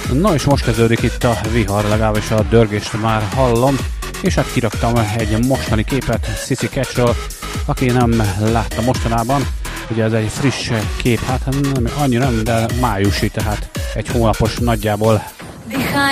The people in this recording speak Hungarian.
Na és most kezdődik itt a vihar, legalábbis a dörgést már hallom, és hát kiraktam egy mostani képet Sissy Catchről, aki nem látta mostanában. Ugye ez egy friss kép, hát nem, annyira nem, de májusi, tehát egy hónapos nagyjából.